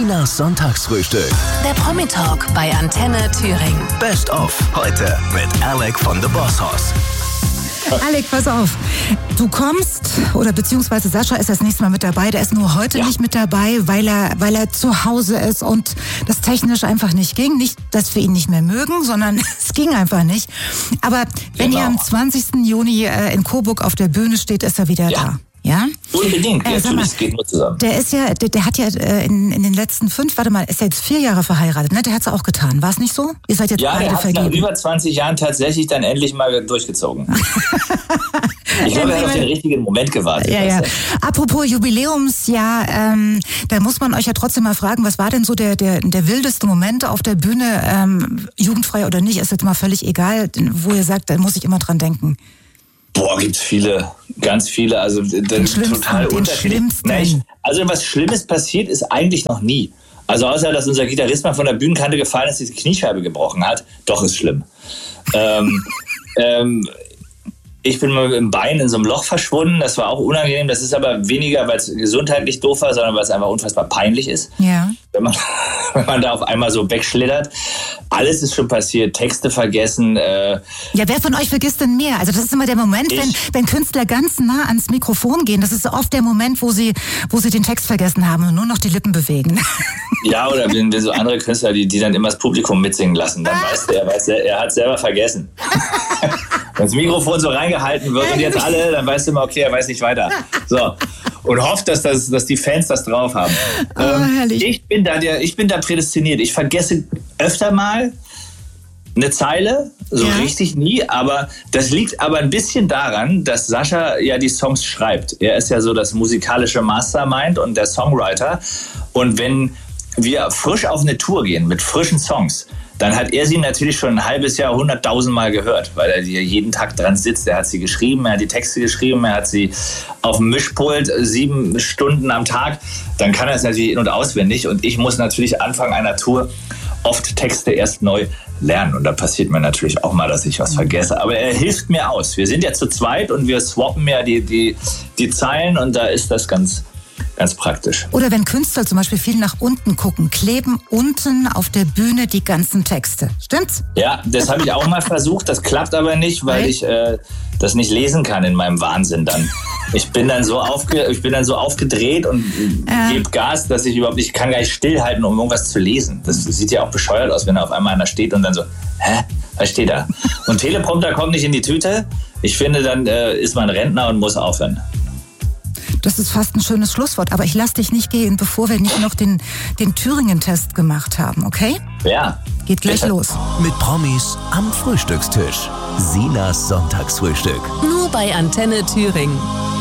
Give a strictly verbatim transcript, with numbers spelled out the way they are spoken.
Sinas Sonntagsfrühstück. Der Promi-Talk bei Antenne Thüringen. Best of heute mit Alec von The Boss Hoss. Alec, pass auf. Du kommst, oder beziehungsweise Sascha ist das nächste Mal mit dabei. Der ist nur heute ja. nicht mit dabei, weil er, weil er zu Hause ist und das technisch einfach nicht ging. Nicht, dass wir ihn nicht mehr mögen, sondern es ging einfach nicht. Aber wenn genau. ihr am zwanzigsten Juni äh, in Coburg auf der Bühne steht, ist er wieder ja. da. Ja? Unbedingt, äh, natürlich, es geht nur zusammen. Der ist ja, der, der hat ja äh, in, in den letzten fünf, warte mal, ist ja jetzt vier Jahre verheiratet, ne? Der hat's auch getan, war es nicht so? Ihr seid jetzt ja, beide der hat vergeben. nach über zwanzig Jahren tatsächlich dann endlich mal durchgezogen. Ich glaube, er hat auf den richtigen Moment gewartet. Ja, ja. Apropos Jubiläumsjahr, ähm, da muss man euch ja trotzdem mal fragen, was war denn so der, der, der wildeste Moment auf der Bühne, ähm, jugendfrei oder nicht, ist jetzt mal völlig egal, wo ihr sagt, da muss ich immer dran denken. Boah, gibt's viele, ganz viele, also den total unterschiedlich. Nein, also was Schlimmes passiert ist eigentlich noch nie. Also außer, dass unser Gitarrist mal von der Bühnenkante gefallen ist, die Kniescheibe gebrochen hat, doch ist schlimm. ähm, ähm, ich bin mal mit dem Bein in so einem Loch verschwunden, das war auch unangenehm, das ist aber weniger, weil es gesundheitlich doof war, sondern weil es einfach unfassbar peinlich ist. Ja. Wenn man, wenn man da auf einmal so wegschlittert. Alles ist schon passiert, Texte vergessen. Äh ja, wer von euch vergisst denn mehr? Also das ist immer der Moment, wenn, wenn Künstler ganz nah ans Mikrofon gehen. Das ist oft der Moment, wo sie, wo sie den Text vergessen haben und nur noch die Lippen bewegen. Ja, oder wenn wir so andere Künstler, die, die dann immer das Publikum mitsingen lassen, dann weiß der, weiß der, er hat selber vergessen. Wenn das Mikrofon so reingehalten wird und jetzt alle, dann weißt du immer, okay, er weiß nicht weiter. So. Und hofft, dass, das, dass die Fans das drauf haben. Oh, ähm, ich bin da der, ich bin da prädestiniert. Ich vergesse öfter mal eine Zeile, so ja. richtig nie, aber das liegt aber ein bisschen daran, dass Sascha ja die Songs schreibt. Er ist ja so das musikalische Mastermind und der Songwriter. Und wenn wir frisch auf eine Tour gehen mit frischen Songs, dann hat er sie natürlich schon ein halbes Jahr, hunderttausend Mal gehört, weil er hier jeden Tag dran sitzt. Er hat sie geschrieben, er hat die Texte geschrieben, er hat sie auf dem Mischpult sieben Stunden am Tag. Dann kann er es natürlich in- und auswendig. Und ich muss natürlich Anfang einer Tour oft Texte erst neu lernen. Und da passiert mir natürlich auch mal, dass ich was vergesse. Aber er hilft mir aus. Wir sind ja zu zweit und wir swappen ja die, die, die Zeilen und da ist das ganz... Ganz praktisch. Oder wenn Künstler zum Beispiel viel nach unten gucken, kleben unten auf der Bühne die ganzen Texte. Stimmt's? Ja, das habe ich auch mal versucht. Das klappt aber nicht, weil ich äh, das nicht lesen kann in meinem Wahnsinn dann. Ich bin dann so, aufge, ich bin dann so aufgedreht und äh. gebe Gas, dass ich überhaupt nicht, ich kann gar nicht stillhalten, um irgendwas zu lesen. Das sieht ja auch bescheuert aus, wenn da auf einmal einer steht und dann so, hä, was steht da? Und Teleprompter kommt nicht in die Tüte. Ich finde, dann äh, ist man Rentner und muss aufhören. Das ist fast ein schönes Schlusswort, aber ich lasse dich nicht gehen, bevor wir nicht noch den, den Thüringen-Test gemacht haben, okay? Ja. Geht gleich bitte. los. Mit Promis am Frühstückstisch. Sinas Sonntagsfrühstück. Nur bei Antenne Thüringen.